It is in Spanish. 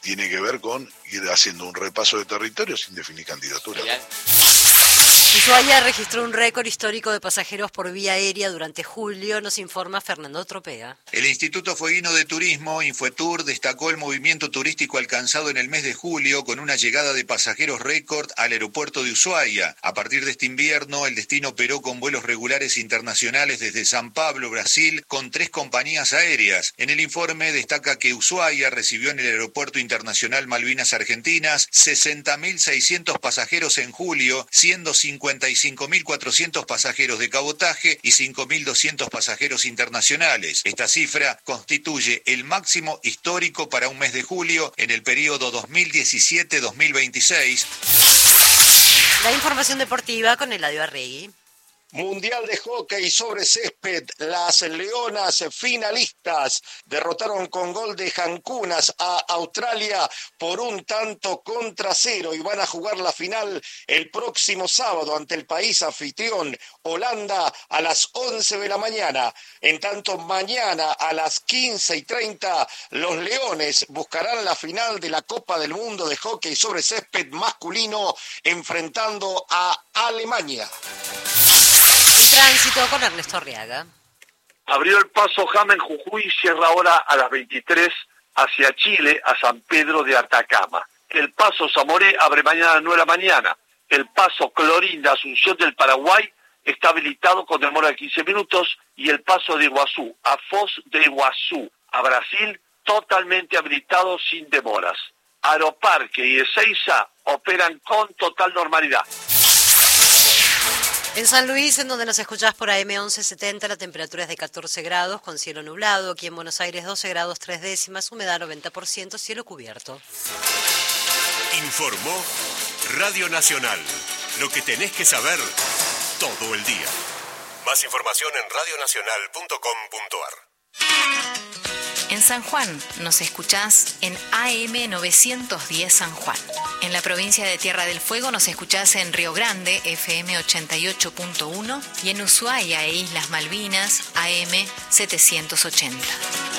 tiene que ver con ir haciendo un repaso de territorio sin definir candidatura. Ushuaia registró un récord histórico de pasajeros por vía aérea durante julio, nos informa Fernando Tropea. El Instituto Fueguino de Turismo, Infotur, destacó el movimiento turístico alcanzado en el mes de julio con una llegada de pasajeros récord al aeropuerto de Ushuaia. A partir de este invierno, el destino operó con vuelos regulares internacionales desde San Pablo, Brasil, con 3 compañías aéreas. En el informe destaca que Ushuaia recibió en el Aeropuerto Internacional Malvinas Argentinas 60.600 pasajeros en julio, siendo 55.400 pasajeros de cabotaje y 5.200 pasajeros internacionales. Esta cifra constituye el máximo histórico para un mes de julio en el periodo 2017-2026. La información deportiva con Eladio Arregui. Mundial de Hockey sobre césped, las Leonas finalistas derrotaron con gol de Jankunas a Australia por 1-0 y van a jugar la final el próximo sábado ante el país anfitrión Holanda a las 11 de la mañana. En tanto, mañana a las 15:30 los Leones buscarán la final de la Copa del Mundo de Hockey sobre césped masculino enfrentando a Alemania. Tránsito con Ernesto Arriaga. Abrió el paso Jama en Jujuy y cierra ahora a las 23 hacia Chile, a San Pedro de Atacama. El paso Zamoré abre mañana a las 9 de la mañana. El paso Clorinda, Asunción del Paraguay, está habilitado con demora de 15 minutos. Y el paso de Iguazú a Foz de Iguazú, a Brasil, totalmente habilitado sin demoras. Aeroparque y Ezeiza operan con total normalidad. En San Luis, en donde nos escuchás por AM 1170, la temperatura es de 14 grados con cielo nublado. Aquí en Buenos Aires 12 grados 3 décimas, humedad 90%, cielo cubierto. Informó Radio Nacional. Lo que tenés que saber todo el día. Más información en radionacional.com.ar. En San Juan nos escuchás en AM 910 San Juan. En la provincia de Tierra del Fuego nos escuchás en Río Grande, FM 88.1, y en Ushuaia e Islas Malvinas, AM 780.